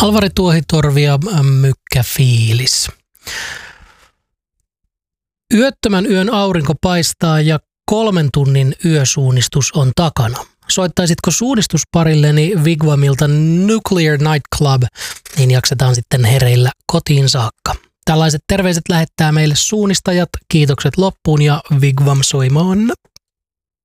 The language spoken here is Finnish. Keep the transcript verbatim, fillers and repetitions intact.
Alvari Tuohitorvi ja Mykkäfiilis. Yöttömän yön aurinko paistaa ja kolmen tunnin yösuunnistus on takana. Soittaisitko suunnistusparilleni Wigwamilta Nuclear Night Club, niin jaksetaan sitten hereillä kotiin saakka. Tällaiset terveiset lähettää meille suunnistajat. Kiitokset loppuun ja Wigwam soimaan.